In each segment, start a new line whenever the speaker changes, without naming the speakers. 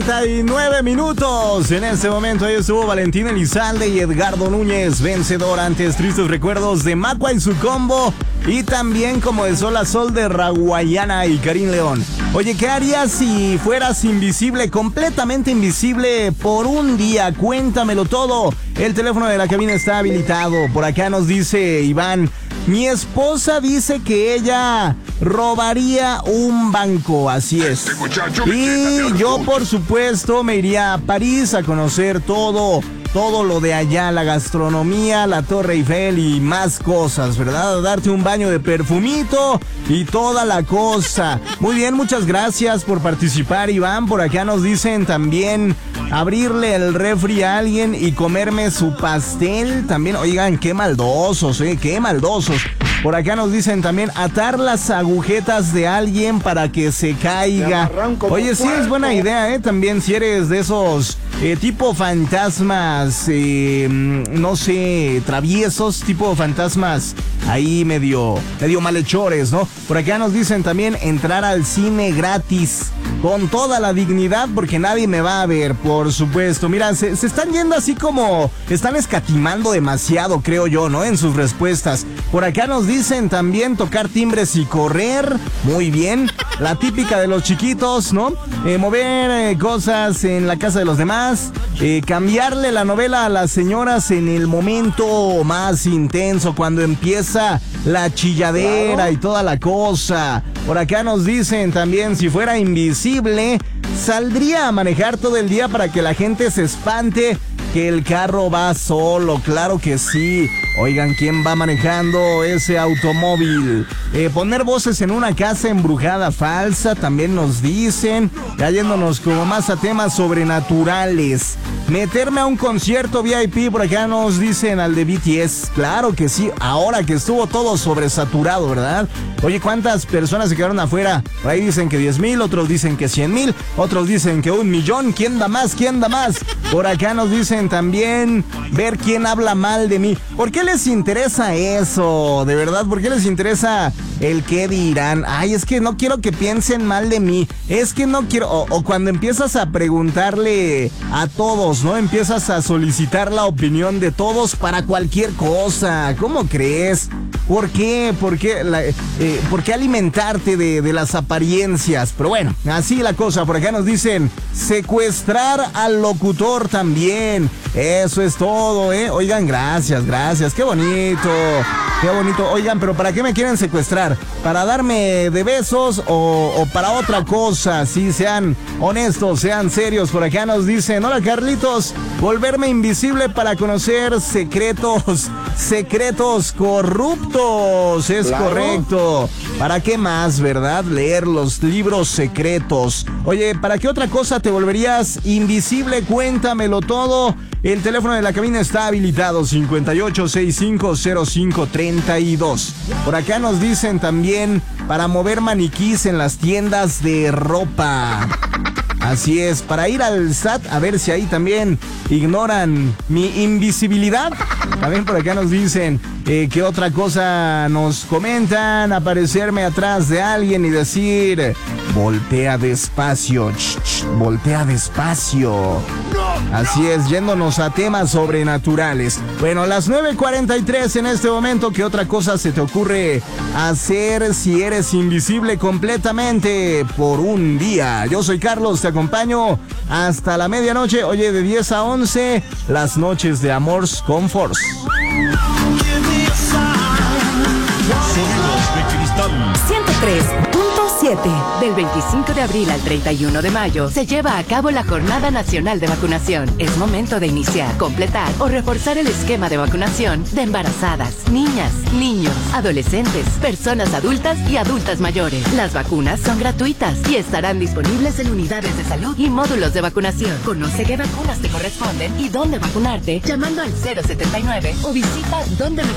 9 minutos. En este momento ahí estuvo Valentín Elizalde y Edgardo Núñez, vencedor antes Tristes Recuerdos de Macua y su combo. Y también Como de Sol a Sol de Raguayana y Karim León. Oye, ¿qué harías si fueras invisible, completamente invisible por un día? Cuéntamelo todo. El teléfono de la cabina está habilitado. Por acá nos dice Iván: mi esposa dice que ella robaría un banco, así es. Y yo, por supuesto, me iría a París a conocer todo lo de allá, la gastronomía, la Torre Eiffel y más cosas, ¿verdad? A darte un baño de perfumito y toda la cosa. Muy bien, muchas gracias por participar, Iván. Por acá nos dicen también abrirle el refri a alguien y comerme su pastel. También, oigan, qué maldosos, qué maldosos. Por acá nos dicen también atar las agujetas de alguien para que se caiga. Oye, sí es buena idea, también si eres de esos tipo fantasmas, no sé, traviesos, tipo fantasmas ahí medio malhechores, ¿no? Por acá nos dicen también entrar al cine gratis, con toda la dignidad, porque nadie me va a ver, por supuesto. Mira, se están yendo así como, están escatimando demasiado, creo yo, ¿no? En sus respuestas. Por acá nos dicen también tocar timbres y correr, muy bien. La típica de los chiquitos, ¿no? Mover cosas en la casa de los demás. Cambiarle la novela a las señoras en el momento más intenso, cuando empieza la chilladera y toda la cosa. Por acá nos dicen también, si fuera invisible, saldría a manejar todo el día para que la gente se espante que el carro va solo. Claro que sí. Oigan, ¿quién va manejando ese automóvil? Poner voces en una casa embrujada falsa, también nos dicen. Ya yéndonos como más a temas sobrenaturales. Meterme a un concierto VIP, por acá nos dicen al de BTS. Claro que sí, ahora que estuvo todo sobresaturado, ¿verdad? Oye, ¿cuántas personas se quedaron afuera? Por ahí dicen que 10,000, otros dicen que 100,000, otros dicen que 1,000,000. ¿Quién da más? ¿Quién da más? Por acá nos dicen también ver quién habla mal de mí. ¿Por qué les interesa eso? De verdad, ¿por qué les interesa el qué dirán? Ay, es que no quiero que piensen mal de mí. Es que no quiero... O cuando empiezas a preguntarle a todos, ¿no? Empiezas a solicitar la opinión de todos para cualquier cosa. ¿Cómo crees? ¿Por qué? ¿Por qué alimentarte de las apariencias? Pero bueno, así la cosa. Por acá nos dicen secuestrar al locutor también. Eso es todo, Oigan, gracias. Qué bonito. Oigan, pero ¿para qué me quieren secuestrar? ¿Para darme de besos o para otra cosa? Sí, sean honestos, sean serios. Por acá nos dicen, hola Carlitos, volverme invisible para conocer secretos corruptos. Es claro. Correcto. ¿Para qué más, verdad? Leer los libros secretos. Oye, ¿para qué otra cosa te volverías invisible? Cuéntamelo todo. El teléfono de la cabina está habilitado, 58650532. Por acá nos dicen también para mover maniquís en las tiendas de ropa. Así es, para ir al SAT a ver si ahí también ignoran mi invisibilidad. También por acá nos dicen que otra cosa nos comentan, aparecerme atrás de alguien y decir, voltea despacio, voltea despacio. Así es, yéndonos a temas sobrenaturales. Bueno, las 9:43 en este momento. ¿Qué otra cosa se te ocurre hacer si eres invisible completamente por un día? Yo soy Carlos, te acompaño hasta la medianoche. Oye, de 10 a 11, las noches de Amors con Force.
Sonidos de cristal
103.7. Del 25 de abril al 31 de mayo se lleva a cabo la Jornada Nacional de Vacunación. Es momento de iniciar, completar o reforzar el esquema de vacunación de embarazadas, niñas, niños, adolescentes, personas adultas y adultas mayores. Las vacunas son gratuitas y estarán disponibles en unidades de salud y módulos de vacunación. Conoce qué vacunas te corresponden y dónde vacunarte llamando al 079 o visita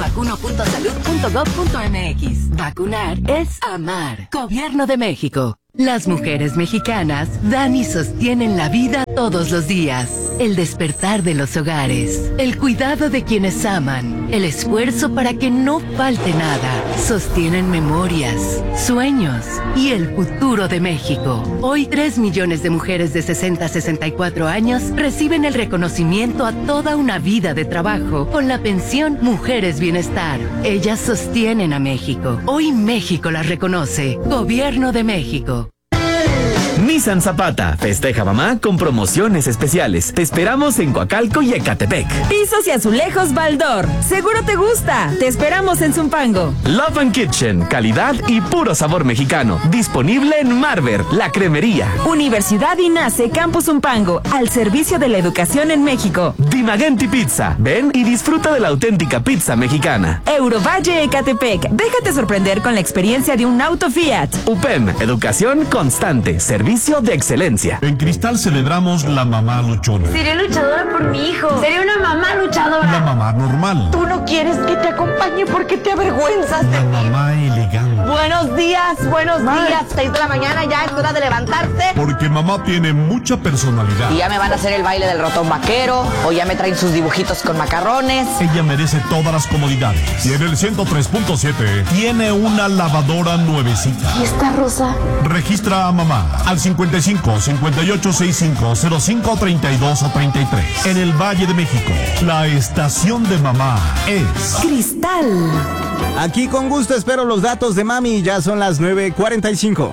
dondemevacuno.salud.gov.mx. Vacunar es amar. Gobierno de México. Las mujeres mexicanas dan y sostienen la vida todos los días. El despertar de los hogares, el cuidado de quienes aman, el esfuerzo para que no falte nada. Sostienen memorias, sueños y el futuro de México. Hoy 3 millones de mujeres de 60 a 64 años reciben el reconocimiento a toda una vida de trabajo con la pensión Mujeres Bienestar. Ellas sostienen a México. Hoy México las reconoce. Gobierno de México.
Nissan Zapata festeja mamá con promociones especiales. Te esperamos en Coacalco y Ecatepec.
Pisos y azulejos Baldor. Seguro te gusta. Te esperamos en Zumpango.
Love and Kitchen, calidad y puro sabor mexicano. Disponible en Marver, la cremería.
Universidad INACE Campus Zumpango, al servicio de la educación en México.
Dimagenti Pizza. Ven y disfruta de la auténtica pizza mexicana.
Eurovalle Ecatepec. Déjate sorprender con la experiencia de un auto Fiat.
UPEM, educación constante, servicio de excelencia.
En Cristal celebramos la mamá luchona.
Seré luchadora por mi hijo. Seré una mamá luchadora.
La mamá normal.
Tú no quieres que te acompañe porque te avergüenzas de
La
mí.
mamá elegante.
Buenos días, 6 de la mañana, ya es hora de levantarse.
Porque mamá tiene mucha personalidad.
Y ya me van a hacer el baile del ratón vaquero, o ya me traen sus dibujitos con macarrones.
Ella merece todas las comodidades. Y en el 103.7 tiene una lavadora nuevecita.
¿Y esta rosa?
Registra a mamá al 55 58 65 05 32 o 33. En el Valle de México, la estación de mamá es
Cristal.
Aquí con gusto espero los datos de mami, ya son las 9:45.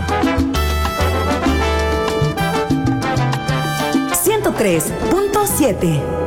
103.7